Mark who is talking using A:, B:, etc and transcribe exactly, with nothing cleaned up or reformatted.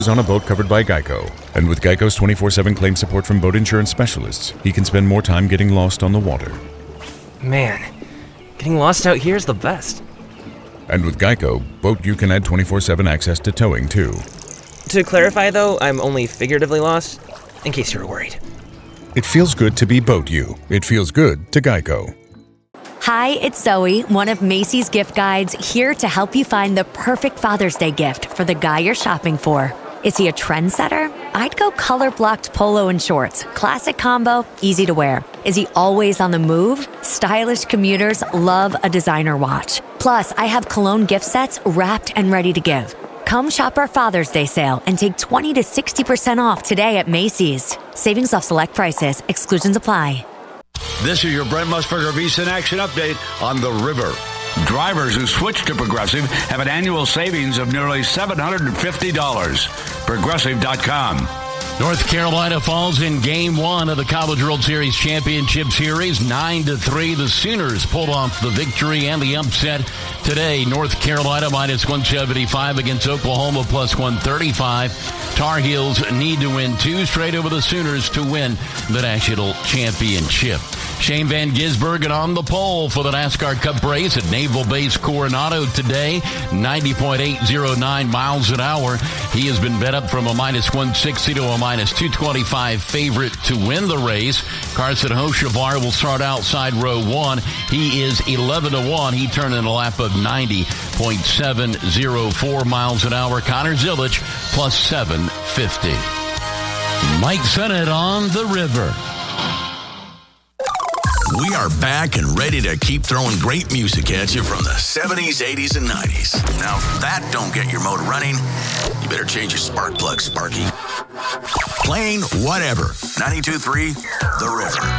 A: on a boat covered by Geico. And with Geico's twenty-four seven claim support from boat insurance specialists, he can spend more time getting lost on the water.
B: Man, getting lost out here is the best.
A: And with Geico, Boat you can add twenty-four seven access to towing too.
B: To clarify though, I'm only figuratively lost, in case you were worried.
A: It feels good to be Boat you. It feels good to Geico.
C: Hi, it's Zoe, one of Macy's gift guides, here to help you find the perfect Father's Day gift for the guy you're shopping for. Is he a trendsetter? I'd go color-blocked polo and shorts. Classic combo, easy to wear. Is he always on the move? Stylish commuters love a designer watch. Plus, I have cologne gift sets wrapped and ready to give. Come shop our Father's Day sale and take twenty to sixty percent off today at Macy's. Savings off select prices. Exclusions apply.
D: This is your Brent Musburger VSiN Action Update on the river. Drivers who switch to Progressive have an annual savings of nearly seven hundred fifty dollars. Progressive dot com.
E: North Carolina falls in game one of the College World Series Championship Series. nine to three, the Sooners pulled off the victory and the upset today. North Carolina minus one seventy-five against Oklahoma plus one thirty-five. Tar Heels need to win two straight over the Sooners to win the national championship. Shane Van Gisbergen on the pole for the NASCAR Cup race at Naval Base Coronado today. ninety point eight oh nine miles an hour. He has been bet up from a minus one sixty to a minus two twenty-five favorite to win the race. Carson Hocevar will start outside row one. He is eleven to one. He turned in a lap of ninety point seven oh four miles an hour. Connor Zilic plus seven fifty. Mike Sennett on the river.
F: We are back and ready to keep throwing great music at you from the seventies, eighties, and nineties. Now, if that don't get your motor running, you better change your spark plug, Sparky. Playing whatever. ninety-two point three The River.